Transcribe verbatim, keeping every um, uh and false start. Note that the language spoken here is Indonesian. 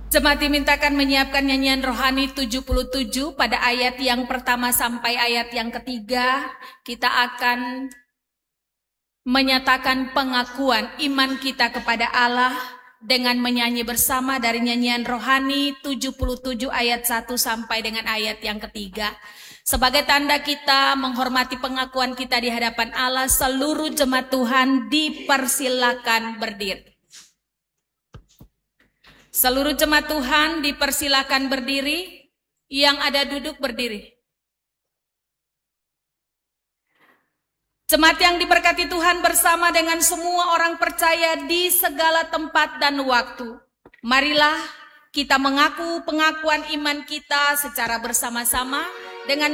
Jemaat dimintakan menyiapkan nyanyian rohani tujuh puluh tujuh pada ayat yang pertama sampai ayat yang ketiga. Kita akan menyatakan pengakuan iman kita kepada Allah dengan menyanyi bersama dari nyanyian rohani tujuh puluh tujuh ayat satu sampai dengan ayat yang ketiga. Sebagai tanda kita menghormati pengakuan kita di hadapan Allah, seluruh jemaat Tuhan dipersilakan berdiri. Seluruh jemaat Tuhan dipersilakan berdiri, yang ada duduk berdiri. Jemaat yang diberkati Tuhan bersama dengan semua orang percaya di segala tempat dan waktu. Marilah kita mengaku pengakuan iman kita secara bersama-sama dengan